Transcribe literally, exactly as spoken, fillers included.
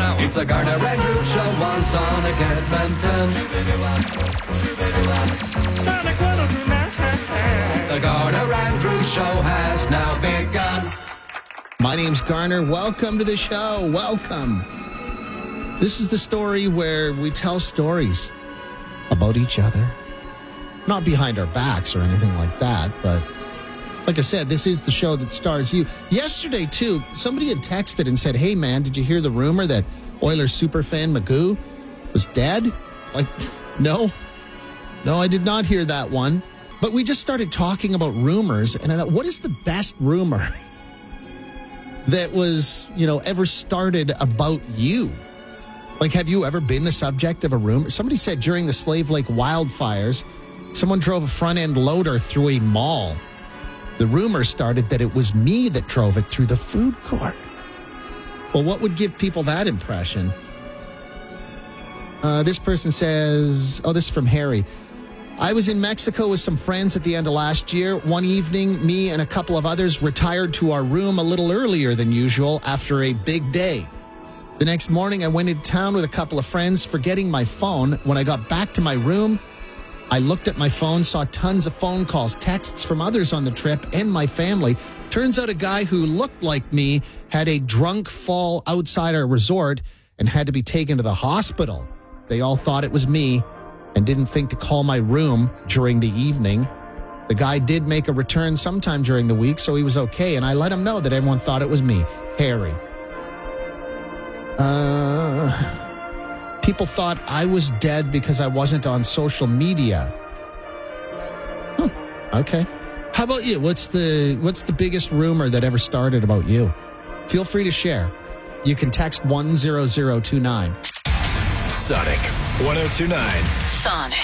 now. It's the Garner Andrews Show on Sonic Edmonton. Sonic one oh two nine. The Garner Andrews Show has now begun. My name's Garner. Welcome to the show. Welcome. This is the story where we tell stories about each other. Not behind our backs or anything like that, but like I said, this is the show that stars you. Yesterday, too, somebody had texted and said, hey, man, did you hear the rumor that Oilers superfan Magoo was dead? Like, no. No, I did not hear that one. But we just started talking about rumors, and I thought, what is the best rumor that was, you know, ever started about you? Like, have you ever been the subject of a rumor? Somebody said during the Slave Lake wildfires, someone drove a front-end loader through a mall. The rumor started that it was me that drove it through the food court. Well, what would give people that impression? Uh, this person says, oh, this is from Harry. I was in Mexico with some friends at the end of last year. One evening, me and a couple of others retired to our room a little earlier than usual after a big day. The next morning, I went into town with a couple of friends, forgetting my phone. When I got back to my room, I looked at my phone, saw tons of phone calls, texts from others on the trip and my family. Turns out a guy who looked like me had a drunk fall outside our resort and had to be taken to the hospital. They all thought it was me and didn't think to call my room during the evening. The guy did make a return sometime during the week, so he was okay, and I let him know that everyone thought it was me, Harry. Uh... People thought I was dead because I wasn't on social media. Huh, okay. How about you? What's the what's the biggest rumor that ever started about you? Feel free to share. You can text one zero zero two nine. Sonic one oh two nine. Sonic.